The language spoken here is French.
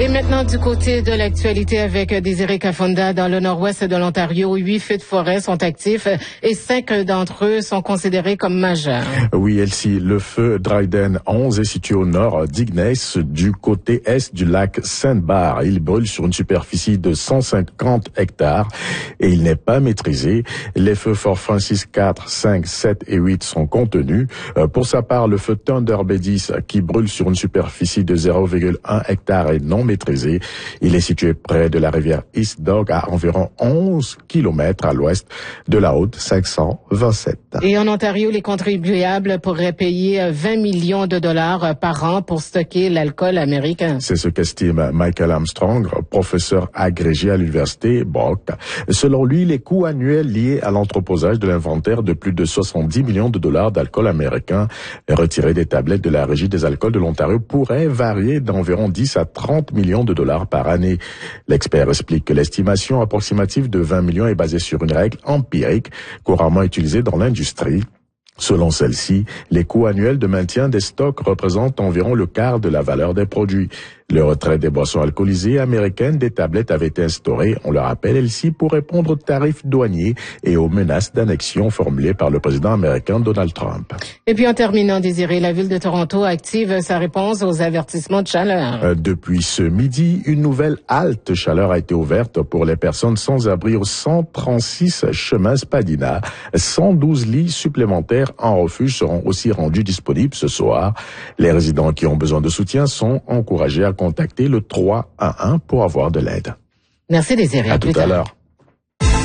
Et maintenant, du côté de l'actualité avec Désiré Kafonda, dans le nord-ouest de l'Ontario, 8 feux de forêt sont actifs et 5 d'entre eux sont considérés comme majeurs. Oui, Elsie, le feu Dryden 11 est situé au nord d'Ignace, du côté est du lac Sainte-Barre. Il brûle sur une superficie de 150 hectares et il n'est pas maîtrisé. Les feux Fort Francis 4, 5, 7 et 8 sont contenus. Pour sa part, le feu Thunder Bay 10, qui brûle sur une superficie de 0,1 hectare est non maîtrisé. Il est situé près de la rivière East Dog à environ 11 kilomètres à l'ouest de la Haute 527. Et en Ontario, les contribuables pourraient payer 20 millions de dollars par an pour stocker l'alcool américain. C'est ce qu'estime Michael Armstrong, professeur agrégé à l'université Brock. Selon lui, les coûts annuels liés à l'entreposage de l'inventaire de plus de 70 millions de dollars d'alcool américain retiré des tablettes de la Régie des alcools de l'Ontario pourraient varier d'environ 10 à 30 millions de dollars par année. L'expert explique que l'estimation approximative de 20 millions est basée sur une règle empirique couramment utilisée dans l'industrie. Selon celle-ci, les coûts annuels de maintien des stocks représentent environ le quart de la valeur des produits. Le retrait des boissons alcoolisées américaines des tablettes avait été instauré, on le rappelle, Elsie, pour répondre aux tarifs douaniers et aux menaces d'annexion formulées par le président américain Donald Trump. Et puis en terminant, Désiré, la ville de Toronto active sa réponse aux avertissements de chaleur. Depuis ce midi, une nouvelle halte chaleur a été ouverte pour les personnes sans abri au 136 chemin Spadina. 112 lits supplémentaires en refuge seront aussi rendus disponibles ce soir. Les résidents qui ont besoin de soutien sont encouragés à contacter le 311 pour avoir de l'aide. Merci Désiré. À tout à l'heure.